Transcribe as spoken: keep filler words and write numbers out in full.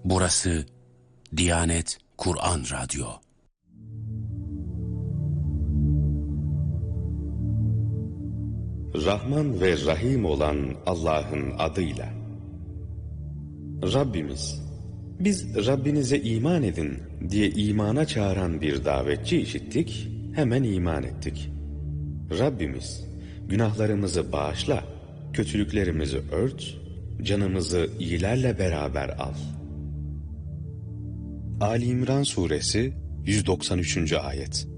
Burası Diyanet Kur'an Radyo. Rahman ve Rahim olan Allah'ın adıyla. Rabbimiz, biz Rabbinize iman edin diye imana çağıran bir davetçi işittik, hemen iman ettik. Rabbimiz, günahlarımızı bağışla, kötülüklerimizi ört, canımızı iyilerle beraber al. Ali İmran Suresi yüz doksan üçüncü ayet.